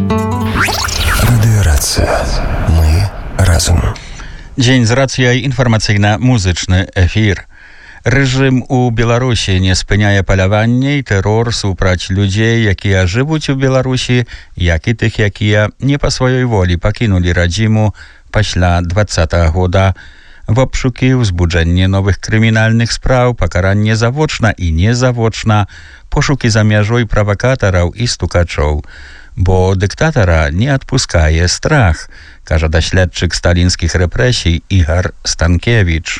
Радыёрацыя. Мы разам. Дзень з рацыяй інфармацыйна-музычны эфір. Рэжым у Беларусі не спыняе паляванне і тэрор супраць людзей, якія жывуць у Беларусі, як і тых, якія не па сваёй волі пакінулі радзіму пасля 20-го года. В обшукі, узбуджэнне новых крымінальных спраў, пакаранне завочна і незавочна, пошукі за мяжой правакатараў і стукачоў. Бо дыктатара не адпускае страх, кажа даследчык сталінскіх рэпрэсій Ігор Станкевич.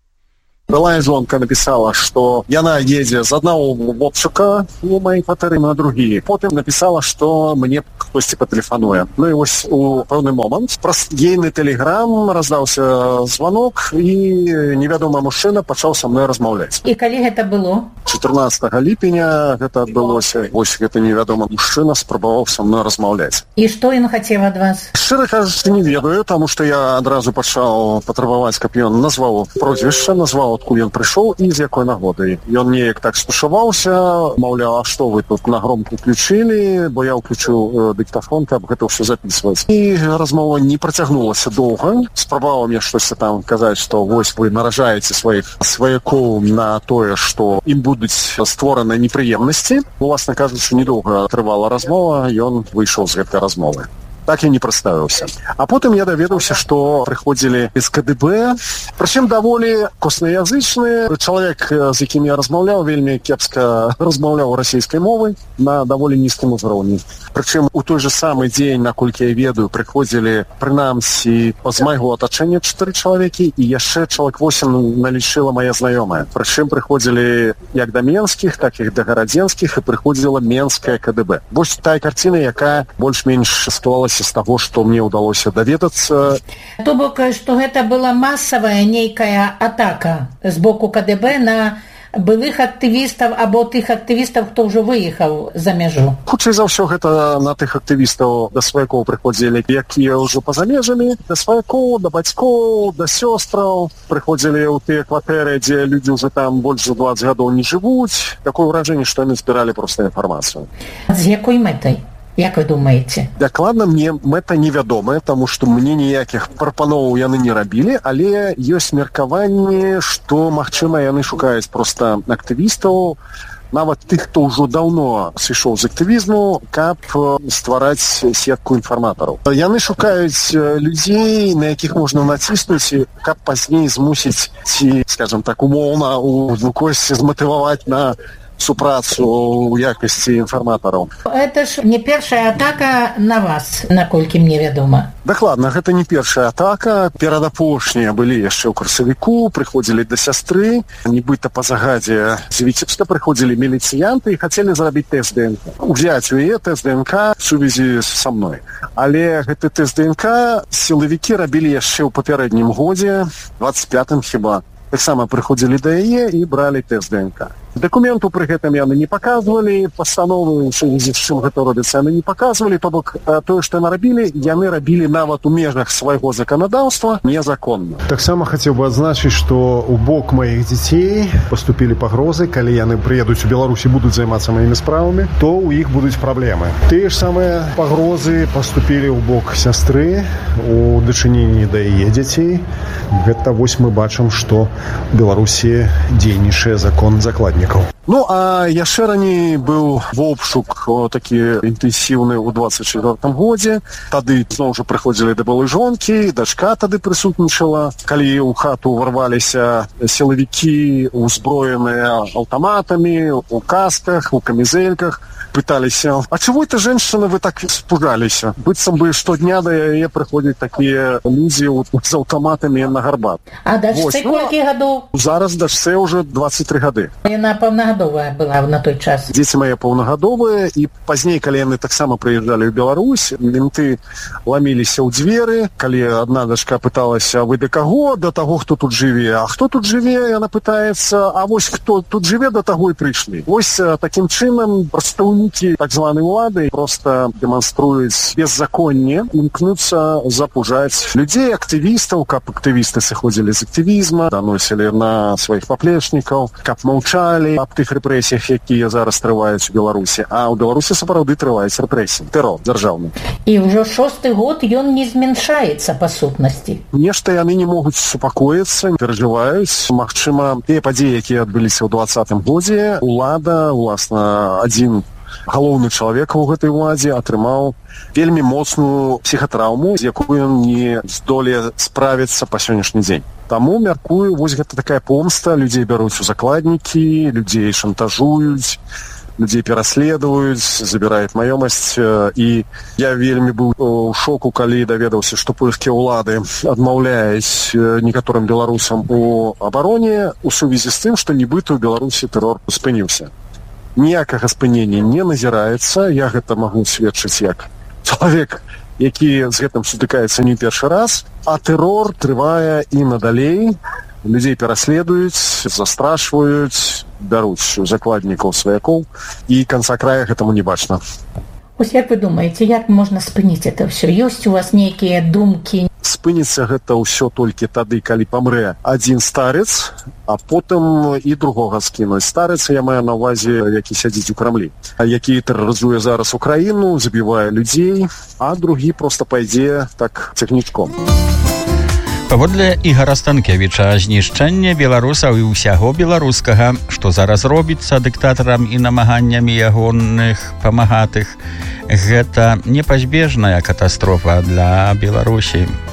Былая жонка написала, что яна едзе з аднаго обшука у моей кватэры на другі. Потым написала, что мне хтосьці патэлефануе. Ну і вось у пэўны момант праз ейны тэлеграм раздаўся звонок і невядомы мужчына пачаў са мной размаўляць. І калі гэта было? 14 ліпеня гэта адбылося. Вось гэта невядомы мужчына спрабаваў са мной размаўляць. І што ён хацеў ад вас? Шчыра кажучы, не ведаю, таму што я адразу пачаў патрабаваць, каб ён назваў прозвішча, назваў адкуль ён прыйшоў і з якой нагодай. Ён неяк так стушаваўся, маўляў, а што вы тут на громку включылі, бо я ўключыў дыктафон, каб гэта ўсё записываць. І размова не працягнулася доўга. Спрабаваў мне штосьці там казаць, што вось вы наражаеце сваіх сваякоў на тое, што ім будуць створаны непрыемнасці. Уласна кажучы, недоўга трывала размова, ён выйшаў з гэтай размовы. Так я не прадставіўся. А потым я даведаўся, што прыходзілі з КДБ, прычым даволі коснаязычны. Чалавек, з якім я размаўляў, вельмі кепска размаўляў расійскай мовай на даволі нізкім узроўні. Прычым у той же самы дзень, наколькі я ведаю, прыходзілі прынамсі з майго атачэння 4 чалавекі і яшчэ чалавек 8 налічыла мая знаёмая. Прычым прыходзілі як да менскіх, так і да гарадзенскіх, і прыходзіла менская КДБ. Вось тая карціна, якая больш-менш склалася з таго, што мне ўдалося даведацца. То бок, што гэта была масавая нейкая атака з боку КДБ на былых актывістаў або тых актывістаў, хто ўжо выехаў за мяжу? Хутчэй за ўсё гэта на тых актывістаў да сваякоў прыходзілі, якія ўжо па-за межамі, да сваякоў, да бацькоў, да сёстраў. Прыходзілі ў тыя кватэры, дзе людзі ўжо там больш за 20 гадоў не жывуць. Такое ўражанне, што яны збіралі проста інфармацыю. З якой мэтай? Як вы думаеце? Дакладна мне мэта невядомая, таму што мне ніякіх прапановаў яны не рабілі, але ёсць меркаванне, што, магчыма, яны шукаюць проста актывістаў, нават тых, хто ўжо даўно сышоў з актывізму, каб ствараць сетку інфарматараў. Яны шукаюць людзей, на якіх можна націснуць, каб пазней змусіць ці, скажам так, умоўна у косці зматываваць на супрацу ў якасці інфарматараў. Это ж не першая атака на вас, наколькі мне вядома. Дакладна, гэта не першая атака. Перадапошнія былі яшчэ ў красавіку, прыходзілі да сястры, нібыта па загадзе з Віцебска прыходзілі міліцыянты і хацелі зрабіць тэст ДНК. Узяць у яе тэст ДНК в сувязі са мной. Але гэты тэст ДНК сілавікі рабілі яшчэ ў папярэднім годзе, 25-м хіба. Таксама прыходзілі да яе і бралі тэст ДНК. Дакументу пры гэтым яны не паказвалі, пастановы, з чым гэта робіцца, яны не паказвалі, то бок тое, што яны рабілі нават у межах свайго заканадаўства незаконна. Таксама хацеў бы адзначыць, што ў бок маіх дзяцей паступілі пагрозы, калі яны прыедуць у Беларусі, будуць займацца маімі справамі, то ў іх будуць праблемы. Тыя ж самыя пагрозы паступілі ў бок сястры у дачыненні да яе дзяцей. Гэта вось мы бачым, што в Беларусі дзейнічае закон закладнікаў. Ну, а яшчэ раней быў обшук такі інтэнсіўны ў 24-м годзе. Тады зноў жа прыходзілі да былой жонкі, дачка тады прысутнічала. Калі ў хату ўварваліся сілавікі, узброеныя аўтаматамі, у касках, у камізэльках, пыталіся: а чего это, женщина, вы так испугаліся? Быццам бы штодня да яе прыходзяць такія людзі з аўтаматамі на гарбат. А дачцы колькі гадоў? Зараз дачцэ ўжо 23 гады. Яна паўнагадовая была на той час. Дзеці мае паўнагадовыя, і пазней, калі яны таксама прыязджалі ў Беларусь, менты ламіліся ў дзверы. Калі адна дачка пыталася: вы да каго? Да таго, хто тут жыве. А хто тут жыве? Яна пытаецца: а вось хто тут жыве, да таго і прыйшлі. Вось такім чынам прадстаўнікі так званай улады проста дэманструюць беззаконне, імкнуцца запужаць людзей, актывістаў, каб актывісты сыходзілі з актывізма, даносілі на сваіх паплечнікаў, каб маўчалі аб тых тых рэпрэсіях, якія зараз трываюць у Беларусі, а ў Беларусі сапраўды трываюць рэпрэсіі, тэрор дзяржаўны. І ўжо 6-й год ён не змяншаецца па сутнасці. Нешта яны не могуць супакоіцца, перажываюць. Магчыма, тыя падзеі, якія адбыліся ў 2020 годзе, улада, уласна, адзін галоўны чалавек у гэтай уладзе атрымаў вельмі моцную псіхатраўму, з якой ён не здолее справіцца па сённяшні дзень. Таму, мяркую, вось гэта такая помста, людзей бяруць у закладнікі, людзей шантажуюць, людзей пераследуюць, забіраюць маёмасць. І я вельмі быў у шоку, калі даведаўся, што польскія ўлады адмаўляюць некаторым беларусам у абароне у сувязі з тым, што нібыта ў Беларусі тэрор спыніўся. Ніякага спынення не назіраецца. Я гэта магу сведчыць як чалавек, які з гэтым сутыкаецца не першы раз, а тэрор трывае і надалей. Людзей пераследуюць, застрашваюць, бяруць закладнікаў, сваякоў, і канца края гэтаму не бачна. Ось як вы думаеце, як можна спыніць это ўсё? Ёсць у вас нейкія думкі? Спыніцца гэта ўсё толькі тады, калі памрэ адзін старец, а потым і другога скінуць. Старец, я маю на ўвазе, які сядзіць у Крамлі, які тэрарызуе зараз Украіну, забівае людзей, а другі проста пайдзе так цягнічком. Паводле Ігара Станкевіча, знішчэнне беларусаў і ўсяго беларускага, што зараз робіцца дыктатарам і намаганнямі ягоных памагатых, гэта непазбежная катастрофа для Беларусі.